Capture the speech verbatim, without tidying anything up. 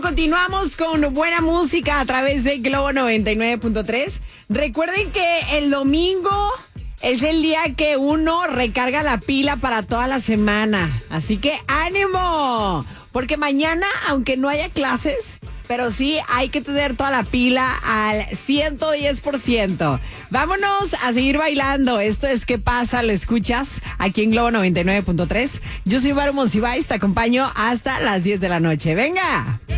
Continuamos con buena música a través de Globo noventa y nueve punto tres. Recuerden que el domingo es el día que uno recarga la pila para toda la semana. Así que ánimo, porque mañana, aunque no haya clases, pero sí hay que tener toda la pila al ciento diez por ciento. Vámonos a seguir bailando. Esto es ¿Qué pasa? Lo escuchas aquí en Globo noventa y nueve punto tres. Yo soy Varo Monsiváis, te acompaño hasta las diez de la noche. ¡Venga!